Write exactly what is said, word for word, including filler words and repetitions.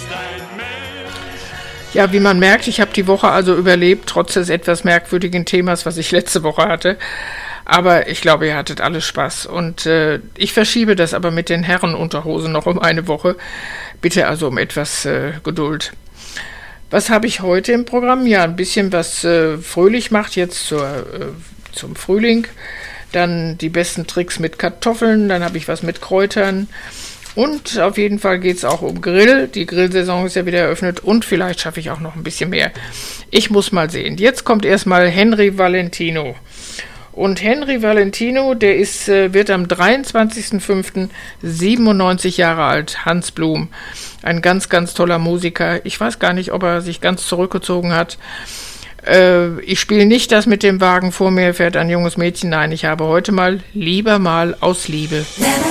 Ja, wie man merkt, ich habe die Woche also überlebt, trotz des etwas merkwürdigen Themas, was ich letzte Woche hatte. Aber ich glaube, ihr hattet alle Spaß. Und äh, ich verschiebe das aber mit den Herrenunterhosen noch um eine Woche. Bitte also um etwas äh, Geduld. Was habe ich heute im Programm? Ja, ein bisschen was äh, fröhlich macht jetzt zur, äh, zum Frühling. Dann die besten Tricks mit Kartoffeln. Dann habe ich was mit Kräutern. Und auf jeden Fall geht es auch um Grill. Die Grillsaison ist ja wieder eröffnet. Und vielleicht schaffe ich auch noch ein bisschen mehr. Ich muss mal sehen. Jetzt kommt erstmal Henry Valentino. Und Henry Valentino, der ist, äh, wird am dreiundzwanzigsten fünften siebenundneunzig Jahre alt. Hans Blum, ein ganz, ganz toller Musiker. Ich weiß gar nicht, ob er sich ganz zurückgezogen hat. Äh, ich spiele nicht das mit dem Wagen, vor mir fährt ein junges Mädchen. Nein, ich habe heute mal Lieber mal aus Liebe.